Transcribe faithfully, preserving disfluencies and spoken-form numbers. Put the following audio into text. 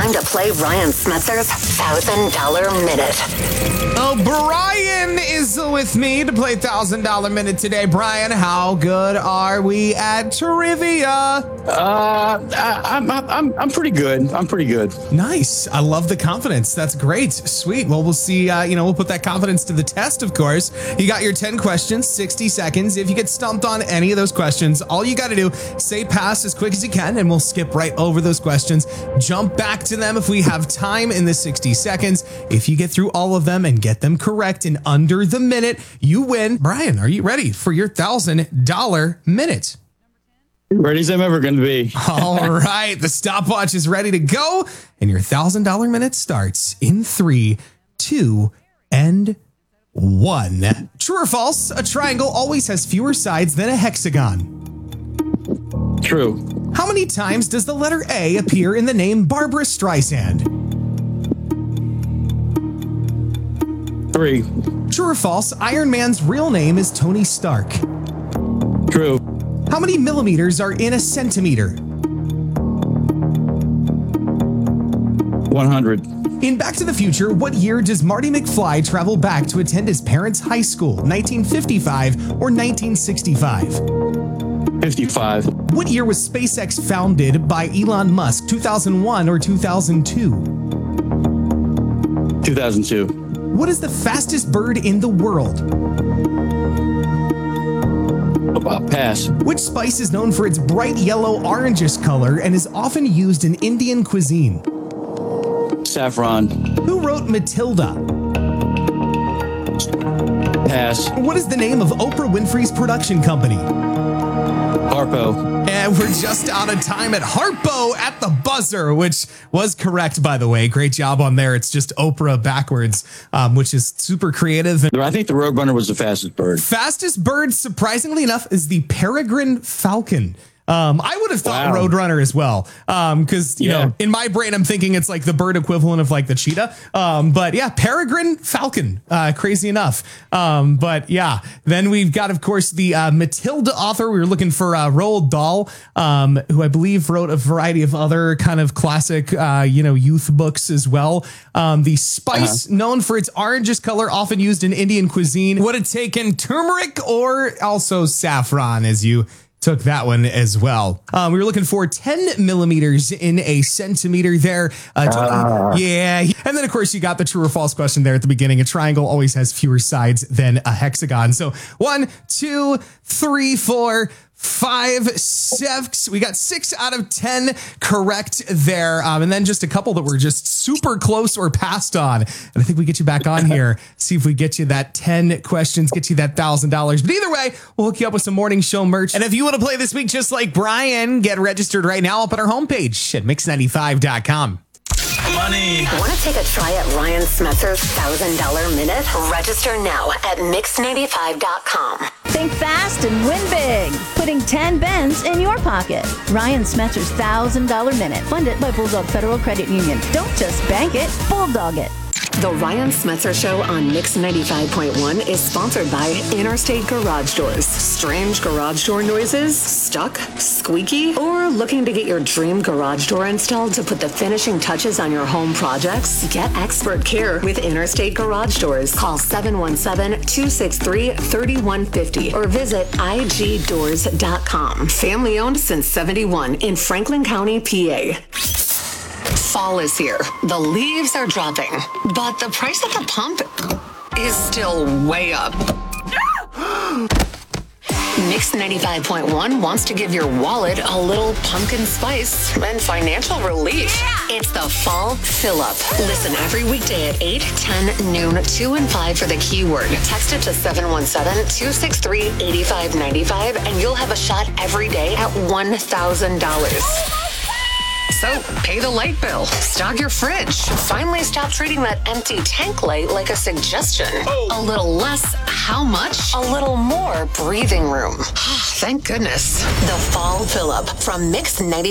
time to play Ryan Smetzer's one thousand dollar Minute. Oh, Brian is with me to play one thousand dollar Minute today. Brian, how good are we at trivia? Uh, I, I'm, I'm, I'm pretty good. I'm pretty good. Nice. I love the confidence. That's great. Sweet. Well, we'll see. Uh, you know, we'll put that confidence to the test, of course. You got your ten questions, sixty seconds. If you get stumped on any of those questions, all you got to do, say pass as quick as you can, and we'll skip right over those questions. Jump back to them if we have time in the sixty seconds. If you get through all of them and get them correct in under the minute, you win. Brian, are you ready for your one thousand dollar Minute? Ready as I'm ever going to be. All right. The stopwatch is ready to go. And your one thousand dollar Minute starts in three, two, and one. True or false? A triangle always has fewer sides than a hexagon. True. How many times does the letter A appear in the name Barbara Streisand? Three. True or false? Iron Man's real name is Tony Stark. True. How many millimeters are in a centimeter? one hundred. In Back to the Future, what year does Marty McFly travel back to attend his parents' high school? nineteen fifty-five or nineteen sixty-five? fifty-five. What year was SpaceX founded by Elon Musk? two thousand one or two thousand two? two thousand two. What is the fastest bird in the world? Uh, pass. Which spice is known for its bright yellow orangish color and is often used in Indian cuisine? Saffron. Who wrote Matilda? Pass. What is the name of Oprah Winfrey's production company? Harpo. And we're just out of time at Harpo at the buzzer, which was correct, by the way. Great job on there. It's just Oprah backwards, um, which is super creative. I think the Roadrunner was the fastest bird. Fastest bird, surprisingly enough, is the peregrine falcon. Um, I would have thought Wow. Roadrunner as well. Um, cause you Yeah. know, in my brain, I'm thinking it's like the bird equivalent of like the cheetah. Um, but yeah, peregrine falcon, uh, crazy enough. Um, but yeah, then we've got, of course, the, uh, Matilda author. We were looking for, uh, Roald Dahl, um, who I believe wrote a variety of other kind of classic, uh, you know, youth books as well. Um, the spice uh-huh. known for its orangish color, often used in Indian cuisine, would have taken turmeric or also saffron, as you took that one as well. Um, we were looking for ten millimeters in a centimeter there. Uh, Ah. Yeah. And then, of course, you got the true or false question there at the beginning. A triangle always has fewer sides than a hexagon. So one, two, three, four, five, six. We got six out of ten correct there. Um, and then just a couple that were just super close or passed on. And I think we get you back on here, see if we get you that ten questions, get you that one thousand dollars. But either way, we'll hook you up with some morning show merch. And if you want to play this week just like Brian, get registered right now up at our homepage at mix ninety-five dot com. Money. Want to take a try at Ryan Smetzer's one thousand dollar Minute? Register now at mix ninety-five dot com. Think fast and win big. Putting ten bends in your pocket. Ryan Smetzer's one thousand dollar Minute. Funded by Bulldog Federal Credit Union. Don't just bank it, bulldog it. The Ryan Smetzer Show on Mix ninety-five point one is sponsored by Interstate Garage Doors. Strange garage door noises? Stuck? Squeaky? Or looking to get your dream garage door installed to put the finishing touches on your home projects? Get expert care with Interstate Garage Doors. Call seven one seven, two six three, three one five zero or visit I G doors dot com. Family owned since seventy-one in Franklin County, P A. Fall is here. The leaves are dropping, but the price at the pump is still way up. Mix ninety-five point one wants to give your wallet a little pumpkin spice and financial relief. Yeah. It's the Fall Fill-Up. Listen every weekday at eight, ten, noon, two, and five for the keyword. Text it to seven one seven, two six three, eight five nine five and you'll have a shot every day at one thousand dollars. So, pay the light bill, stock your fridge, finally stop treating that empty tank light like a suggestion. Oh. A little less, how much? A little more breathing room. Thank goodness. The Fall Fill-Up from Mix ninety-five.